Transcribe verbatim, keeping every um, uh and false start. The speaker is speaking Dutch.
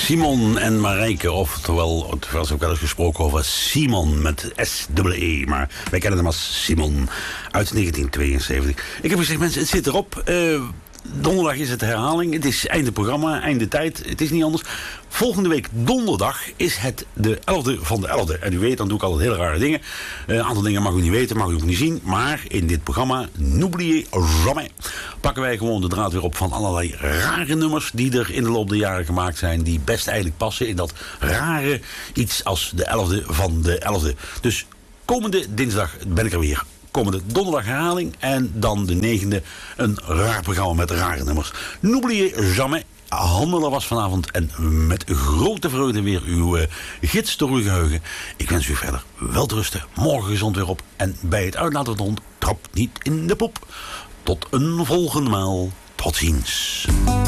Simon en Marijke, oftewel, het was ook wel eens gesproken over Simon met S E E, maar wij kennen hem als Simon uit negentien tweeënzeventig. Ik heb gezegd, mensen, het zit erop. Uh, donderdag is het herhaling. Het is einde programma, einde tijd. Het is niet anders. Volgende week donderdag is het de elfde van de elfde. En u weet, dan doe ik altijd hele rare dingen. Een uh, aantal dingen mag u niet weten, mag u ook niet zien. Maar in dit programma, n'oubliez jamais, pakken wij gewoon de draad weer op van allerlei rare nummers die er in de loop der jaren gemaakt zijn. Die best eigenlijk passen in dat rare iets als de elfde van de elfde. Dus komende dinsdag ben ik er weer. Komende donderdag herhaling en dan de negende een raar programma met rare nummers. N'oubliez jamais. Handelen was vanavond en met grote vreugde weer uw uh, gids door uw geheugen. Ik wens u verder welterusten, morgen gezond weer op. En bij het uitlaten van de hond, trap niet in de poep. Tot een volgende maal. Tot ziens.